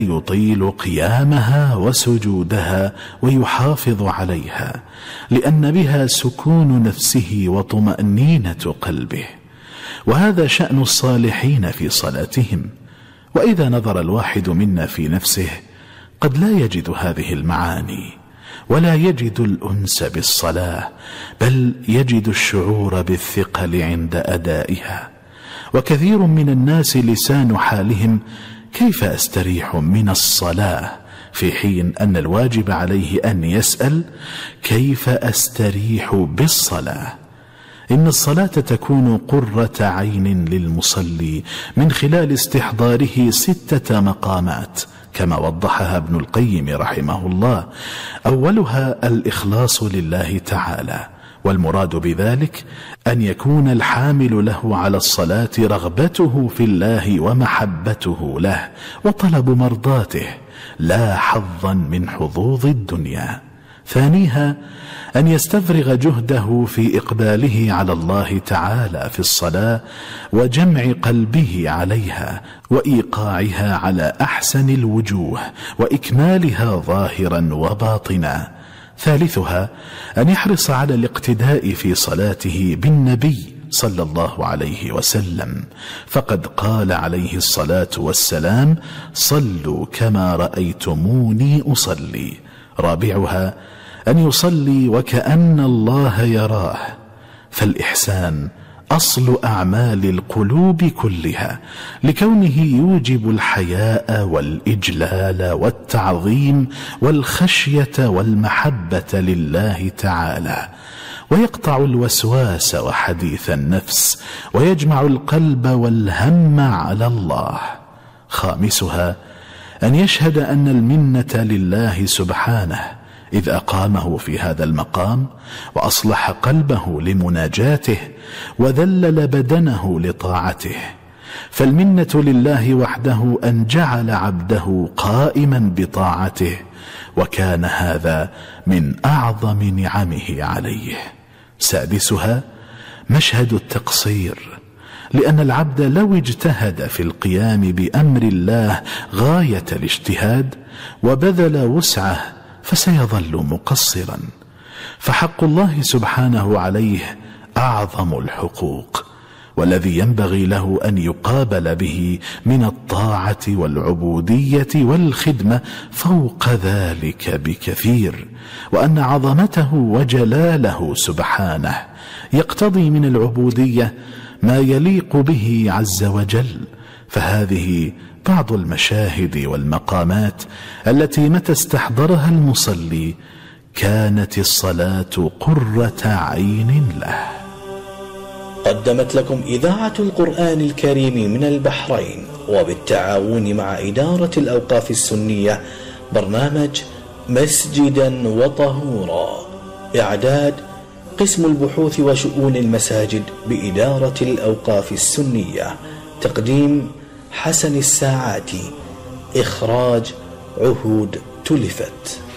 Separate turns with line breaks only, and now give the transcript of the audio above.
يطيل قيامها وسجودها ويحافظ عليها، لأن بها سكون نفسه وطمأنينة قلبه، وهذا شأن الصالحين في صلاتهم. وإذا نظر الواحد منا في نفسه قد لا يجد هذه المعاني، ولا يجد الأنس بالصلاة، بل يجد الشعور بالثقل عند أدائها. وكثير من الناس لسان حالهم: كيف أستريح من الصلاة؟ في حين أن الواجب عليه أن يسأل: كيف أستريح بالصلاة؟ إن الصلاة تكون قرة عين للمصلي من خلال استحضاره 6 مقامات، كما وضحها ابن القيم رحمه الله. أولها الإخلاص لله تعالى، والمراد بذلك أن يكون الحامل له على الصلاة رغبته في الله ومحبته له وطلب مرضاته، لا حظا من حظوظ الدنيا. ثانيها أن يستفرغ جهده في إقباله على الله تعالى في الصلاة وجمع قلبه عليها وإيقاعها على أحسن الوجوه وإكمالها ظاهرا وباطنا. ثالثها أن يحرص على الاقتداء في صلاته بالنبي صلى الله عليه وسلم، فقد قال عليه الصلاة والسلام: صلوا كما رأيتموني أصلي. رابعها أن يصلي وكأن الله يراه، فالإحسان أصل أعمال القلوب كلها، لكونه يوجب الحياء والإجلال والتعظيم والخشية والمحبة لله تعالى، ويقطع الوسواس وحديث النفس، ويجمع القلب والهم على الله. خامسها أن يشهد أن المنة لله سبحانه، إذ أقامه في هذا المقام وأصلح قلبه لمناجاته وذلل بدنه لطاعته. فالمنة لله وحده أن جعل عبده قائما بطاعته، وكان هذا من أعظم نعمه عليه. سادسها مشهد التقصير، لأن العبد لو اجتهد في القيام بأمر الله غاية الاجتهاد وبذل وسعه فسيظل مقصرا، فحق الله سبحانه عليه أعظم الحقوق، والذي ينبغي له أن يقابل به من الطاعة والعبودية والخدمة فوق ذلك بكثير، وأن عظمته وجلاله سبحانه يقتضي من العبودية ما يليق به عز وجل. فهذه بعض المشاهد والمقامات التي متى استحضرها المصلي كانت الصلاة قرة عين له.
قدمت لكم إذاعة القرآن الكريم من البحرين وبالتعاون مع إدارة الأوقاف السنية برنامج مسجدا وطهورا. إعداد قسم البحوث وشؤون المساجد بإدارة الأوقاف السنية. تقديم حسن الساعاتي. إخراج عهود تلفت.